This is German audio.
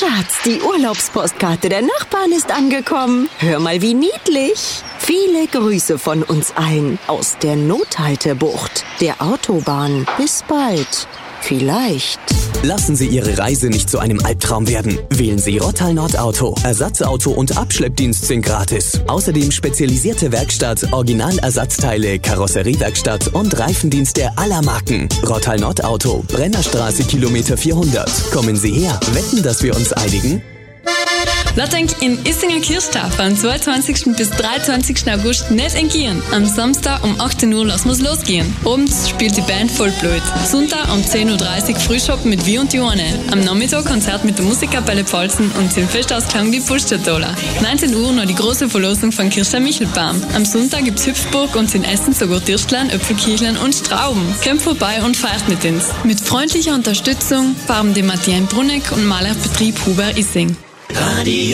Schatz, die Urlaubspostkarte der Nachbarn ist angekommen. Hör mal, wie niedlich. Viele Grüße von uns allen aus der Nothaltebucht, der Autobahn. Bis bald. Vielleicht. Lassen Sie Ihre Reise nicht zu einem Albtraum werden. Wählen Sie Rottal Nordauto. Ersatzauto und Abschleppdienst sind gratis. Außerdem spezialisierte Werkstatt, Originalersatzteile, Karosseriewerkstatt und Reifendienste aller Marken. Rottal Nordauto, Brennerstraße, Kilometer 400. Kommen Sie her. Wetten, dass wir uns einigen? Lass in Issinger Kirchtag vom 22. bis 23. August nicht entgehen. Am Samstag um 18 Uhr lassen wir's losgehen. Abends spielt die Band Vollblut. Sonntag um 10.30 Uhr Frühschoppen mit Wie und die Ohne. Am Nachmittag Konzert mit der Musikkapelle Pfalzen und zum Festausklang die Pustertola. 19 Uhr noch die große Verlosung von Kirchstein Michelbaum. Am Sonntag gibt's Hüpfburg und in Essen sogar Dirstlein, Äpfelkirchlein und Strauben. Kommt vorbei und feiert mit uns. Mit freundlicher Unterstützung Farben de Martin Brunneck und Malerbetrieb Huber Issing. Radio